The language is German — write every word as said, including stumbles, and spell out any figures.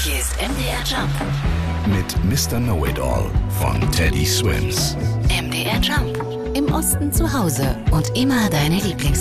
Hier ist M D R Jump. Mit Mister Know-It-All von Teddy Swims. M D R Jump. Im Osten zu Hause und immer deine Lieblings